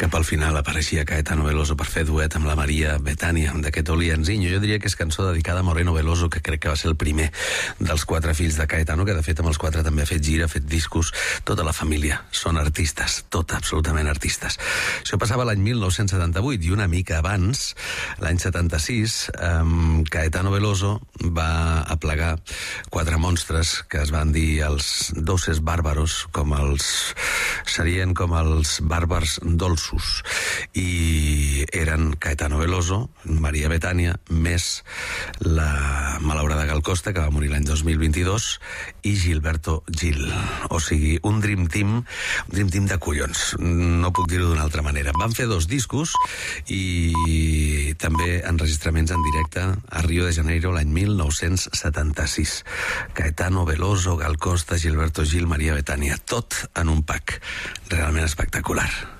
Cap al final apareixia Caetano Veloso per fer duet amb la Maria Bethània d'aquest Olianzinho. Jo diria que és cançó dedicada a Moreno Veloso, que crec que va ser el primer dels 4 fills de Caetano, que de fet amb els 4 també ha fet gira, ha fet discos. Tota la família són artistes, absolutament artistes. Això passava l'any 1978 i una mica abans, l'any 76, Caetano Veloso va aplegar 4 monstres que es van dir els Doces Bàrbaros, serien com els bàrbars dolços, i eren Caetano Veloso, Maria Bethània, més la malaurada Gal Costa, que va morir l'any 2022, i Gilberto Gil. O sigui, un dream team de collons, no puc dir-ho d'una altra manera. Van fer 2 discos i també enregistraments en directe a Rio de Janeiro l'any 1976. Caetano Veloso, Gal Costa, Gilberto Gil, Maria Bethània, tot en un pack realment espectacular.